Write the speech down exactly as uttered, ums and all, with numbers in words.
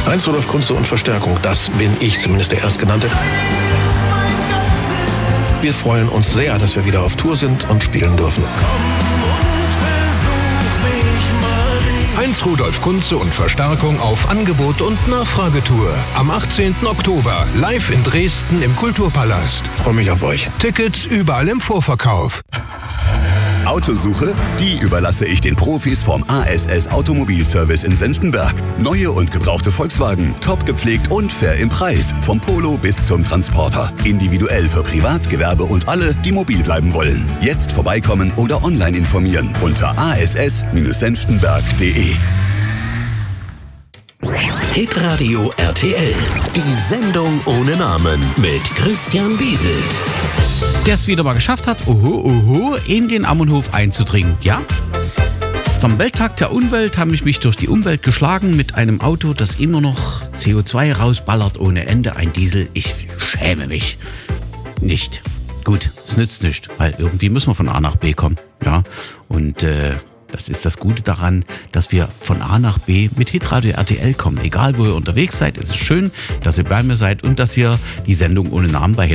Heinz Rudolf Kunze und Verstärkung, das bin ich, zumindest der Erstgenannte. Wir freuen uns sehr, dass wir wieder auf Tour sind und spielen dürfen. Heinz Rudolf Kunze und Verstärkung auf Angebot und Nachfragetour. Am achtzehnten Oktober live in Dresden im Kulturpalast. Ich freue mich auf euch. Tickets überall im Vorverkauf. Autosuche? Die überlasse ich den Profis vom A S S Automobilservice in Senftenberg. Neue und gebrauchte Volkswagen, top gepflegt und fair im Preis. Vom Polo bis zum Transporter. Individuell für Privat, Gewerbe und alle, die mobil bleiben wollen. Jetzt vorbeikommen oder online informieren unter a s s senftenberg punkt d e. Hitradio R T L. Die Sendung ohne Namen mit Christian Wieselt. Der es wieder mal geschafft hat, oho, oho, in den Ammenhof einzudringen. Ja? Zum Welttag der Umwelt habe ich mich durch die Umwelt geschlagen mit einem Auto, das immer noch C O zwei rausballert ohne Ende. Ein Diesel. Ich schäme mich nicht. Gut, es nützt nichts, weil irgendwie müssen wir von A nach B kommen. Ja, und äh, das ist das Gute daran, dass wir von A nach B mit Hitradio R T L kommen. Egal, wo ihr unterwegs seid, es ist schön, dass ihr bei mir seid und dass ihr die Sendung ohne Namen bei